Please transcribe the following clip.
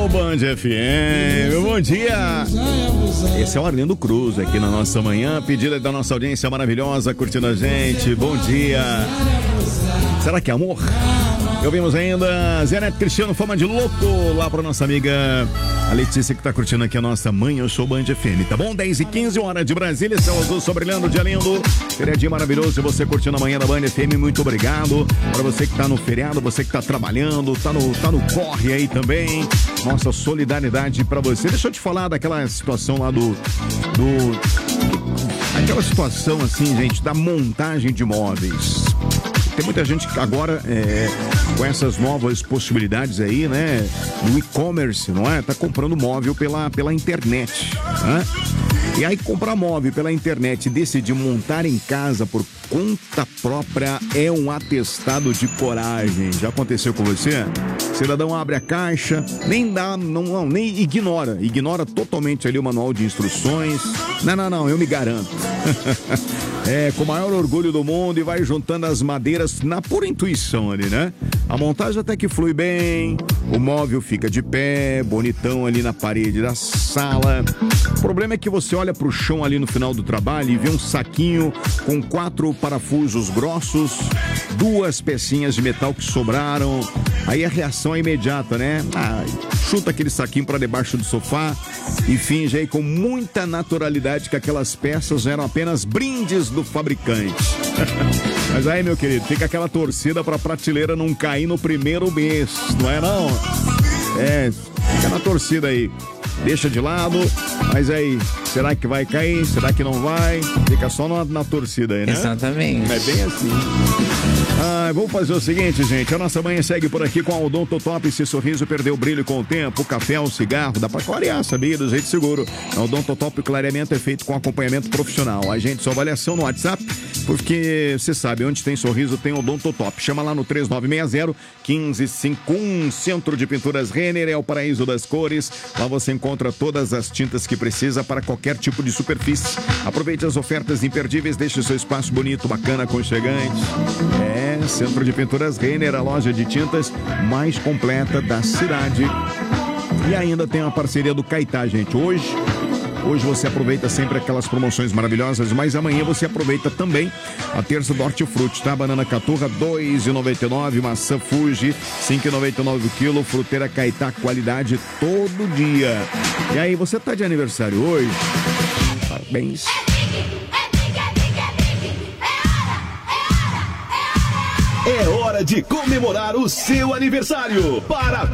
Band FM, bom dia. Esse é o Arlindo Cruz aqui na nossa manhã, pedida da nossa audiência maravilhosa, curtindo a gente, bom dia. Será que é amor? E ouvimos ainda Zé Neto Cristiano, Fama de Louco, lá pra nossa amiga a Letícia, que tá curtindo aqui a nossa Manhã Show Band FM, tá bom? 10h15, hora de Brasília, céu azul sobrilhando, dia lindo, feriadinho maravilhoso, e você curtindo a manhã da Band FM, muito obrigado. Para você que tá no feriado, você que tá trabalhando, tá no corre aí também, nossa solidariedade pra você. Deixa eu te falar daquela situação lá aquela situação assim, gente, da montagem de móveis. Tem muita gente que agora, com essas novas possibilidades aí, né, do e-commerce, não é? Tá comprando móvel pela internet, né? E aí comprar móvel pela internet e decidir montar em casa por conta própria é um atestado de coragem. Já aconteceu com você? Cidadão abre a caixa, nem ignora totalmente ali o manual de instruções. Não, eu me garanto. Com o maior orgulho do mundo, e vai juntando as madeiras na pura intuição ali, né? A montagem até que flui bem, o móvel fica de pé, bonitão ali na parede da sala. O problema é que você olha pro chão ali no final do trabalho e vê um saquinho com 4 parafusos grossos, 2 pecinhas de metal que sobraram. Aí a reação é imediata, né? Chuta aquele saquinho para debaixo do sofá e finge aí com muita naturalidade que aquelas peças eram apenas brindes do fabricante. Mas aí, meu querido, fica aquela torcida pra prateleira não cair no primeiro mês, não é não? Fica na torcida aí. Deixa de lado, mas aí, será que vai cair? Será que não vai? Fica só na torcida aí, né? Exatamente. É bem assim. Vamos fazer o seguinte, gente. A nossa manhã segue por aqui com a Odontotop. Se sorriso perdeu o brilho com o tempo, o café, o cigarro, dá pra clarear, sabia? Do jeito seguro. A Odontotop, o clareamento é feito com acompanhamento profissional. Agende sua avaliação no WhatsApp, porque você sabe, onde tem sorriso tem Odontotop. Chama lá no 3960-1551. Centro de Pinturas Renner é o paraíso das cores. Lá você encontra todas as tintas que precisa para qualquer tipo de superfície. Aproveite as ofertas imperdíveis, deixe o seu espaço bonito, bacana, aconchegante. Centro de Pinturas Renner, a loja de tintas mais completa da cidade. E ainda tem uma parceria do Caetá, gente. Hoje você aproveita sempre aquelas promoções maravilhosas, mas amanhã você aproveita também a terça do Hortifruti, tá? Banana caturra, R$ 2,99, maçã Fuji, R$ 5,99 o quilo, fruteira Caetá, qualidade todo dia. E aí, você tá de aniversário hoje? Parabéns. É hora de comemorar o seu aniversário. Parabéns!